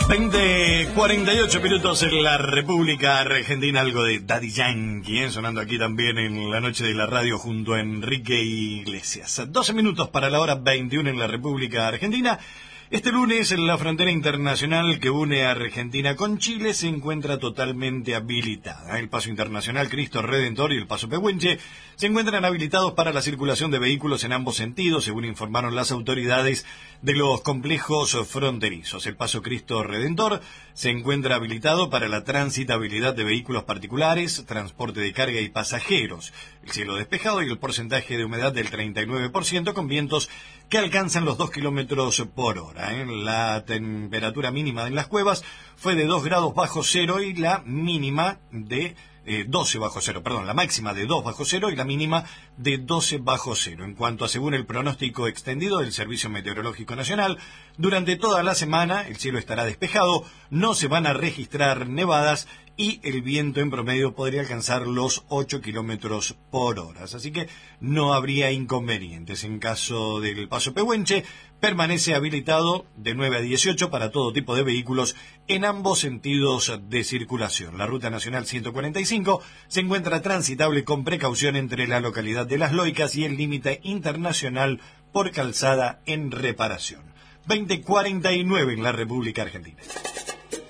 20:48 minutos en la República Argentina, algo de Daddy Yankee, sonando aquí también en la noche de la radio junto a Enrique Iglesias. 12 minutos para la hora 21 en la República Argentina. Este lunes, la frontera internacional que une a Argentina con Chile se encuentra totalmente habilitada. El paso internacional Cristo Redentor y el paso Pehuenche se encuentran habilitados para la circulación de vehículos en ambos sentidos, según informaron las autoridades de los complejos fronterizos. El paso Cristo Redentor se encuentra habilitado para la transitabilidad de vehículos particulares, transporte de carga y pasajeros. El cielo despejado y el porcentaje de humedad del 39% con vientos que alcanzan los 2 kilómetros por hora. La temperatura mínima en las cuevas fue de 2 grados bajo cero y la mínima de 12 bajo cero, la máxima de 2 bajo cero y la mínima de 12 bajo cero. En cuanto a según el pronóstico extendido del Servicio Meteorológico Nacional, durante toda la semana el cielo estará despejado, no se van a registrar nevadas y el viento en promedio podría alcanzar los 8 kilómetros por hora. Así que no habría inconvenientes. En caso del paso Pehuenche, permanece habilitado de 9 a 18 para todo tipo de vehículos en ambos sentidos de circulación. La Ruta Nacional 145 se encuentra transitable con precaución entre la localidad de Las Loicas y el límite internacional por calzada en reparación. 20:49 en la República Argentina.